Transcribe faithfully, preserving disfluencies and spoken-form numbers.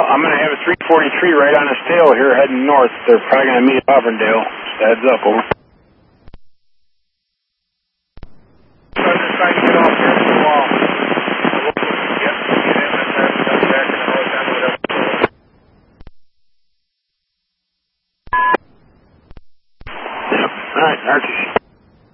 I'm going to have a three forty-three right on his tail here heading north. They're probably going to meet at Auburndale. Just a heads up, over.